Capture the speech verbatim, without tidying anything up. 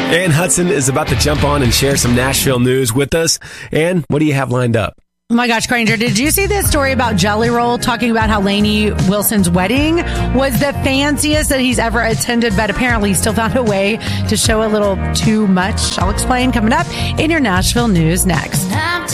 Ann Hudson is about to jump on and share some Nashville news with us. Ann, what do you have lined up? Oh my gosh, Granger, did you see this story about Jelly Roll talking about how Lainey Wilson's wedding was the fanciest that he's ever attended, but apparently he still found a way to show a little too much? I'll explain coming up in your Nashville news next.